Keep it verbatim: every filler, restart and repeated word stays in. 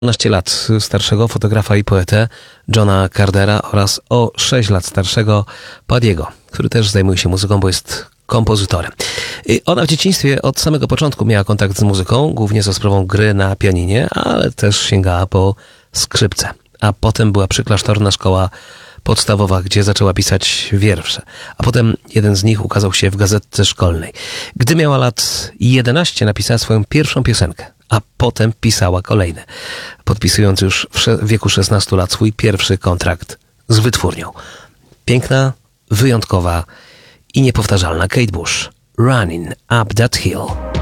piętnaście lat starszego fotografa i poetę Johna Cardera oraz o sześć lat starszego Paddiego, który też zajmuje się muzyką, bo jest kompozytorem. Ona w dzieciństwie od samego początku miała kontakt z muzyką, głównie za sprawą gry na pianinie, ale też sięgała po skrzypce. A potem była przyklasztorna szkoła podstawowa, gdzie zaczęła pisać wiersze. A potem jeden z nich ukazał się w gazetce szkolnej. Gdy miała lat jedenaście, napisała swoją pierwszą piosenkę, a potem pisała kolejne, podpisując już w wieku szesnastu lat swój pierwszy kontrakt z wytwórnią. Piękna, wyjątkowa i niepowtarzalna Kate Bush. Running Up That Hill.